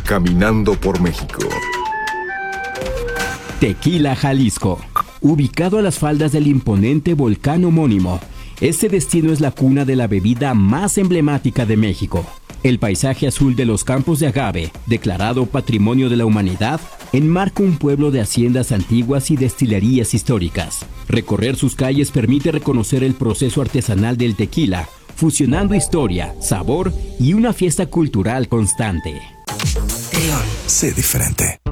Caminando por México. Tequila, Jalisco. Ubicado a las faldas del imponente volcán homónimo, este destino es la cuna de la bebida más emblemática de México. El paisaje azul de los campos de agave, declarado Patrimonio de la Humanidad, enmarca un pueblo de haciendas antiguas y destilerías históricas. Recorrer sus calles permite reconocer el proceso artesanal del tequila, fusionando historia, sabor y una fiesta cultural constante. Sé diferente.